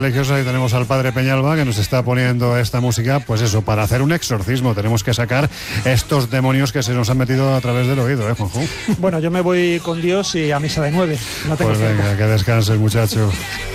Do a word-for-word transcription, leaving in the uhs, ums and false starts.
Religiosa, y tenemos al padre Peñalba que nos está poniendo esta música, pues eso, para hacer un exorcismo. Tenemos que sacar estos demonios que se nos han metido a través del oído, ¿eh, Juanjo? Bueno, yo me voy con Dios y a misa de nueve. No tengo pues venga, tiempo. que descanses, muchacho.